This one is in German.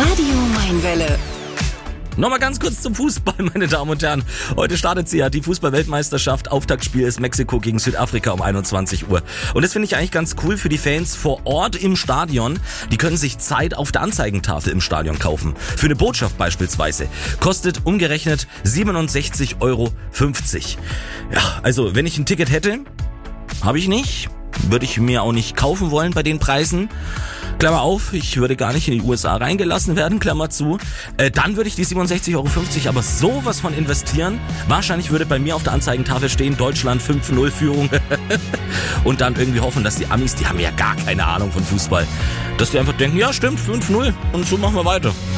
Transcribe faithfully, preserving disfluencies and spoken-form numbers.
Radio Mainwelle. Nochmal ganz kurz zum Fußball, meine Damen und Herren. Heute startet sie ja, die Fußball-Weltmeisterschaft. Auftaktspiel ist Mexiko gegen Südafrika um einundzwanzig Uhr. Und das finde ich eigentlich ganz cool für die Fans vor Ort im Stadion. Die können sich Zeit auf der Anzeigentafel im Stadion kaufen. Für eine Botschaft beispielsweise. Kostet umgerechnet siebenundsechzig Euro fünfzig. Ja, also wenn ich ein Ticket hätte, habe ich nicht. Würde ich mir auch nicht kaufen wollen bei den Preisen. Klammer auf, ich würde gar nicht in die U S A reingelassen werden, Klammer zu. Äh, dann würde ich die siebenundsechzig Euro fünfzig aber sowas von investieren. Wahrscheinlich würde bei mir auf der Anzeigentafel stehen, Deutschland fünf null Führung. Und dann irgendwie hoffen, dass die Amis, die haben ja gar keine Ahnung von Fußball, dass die einfach denken, ja stimmt, fünf null und so machen wir weiter.